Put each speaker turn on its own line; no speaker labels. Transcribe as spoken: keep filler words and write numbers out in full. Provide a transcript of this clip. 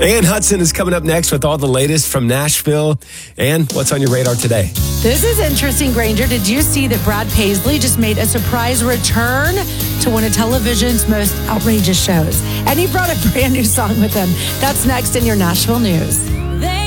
Ann Hudson is coming up next with all the latest from Nashville. And what's on your radar today?
This is interesting, Granger. Did you see that Brad Paisley just made a surprise return to one of television's most outrageous shows? And he brought a brand new song with him. That's next in your Nashville News.